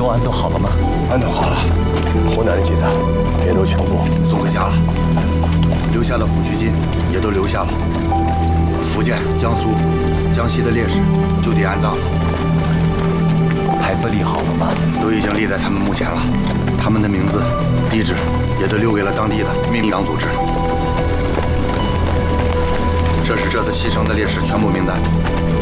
安顿好了吗？ 安顿好了，湖南的金丹也都全部送回家了，留下的抚恤金也都留下了。福建、江苏、江西的烈士就地安葬了。 牌子立好了吗？ 都已经立在他们墓前了，他们的名字、地址也都留给了当地的民党组织。这是这次牺牲的烈士全部名单。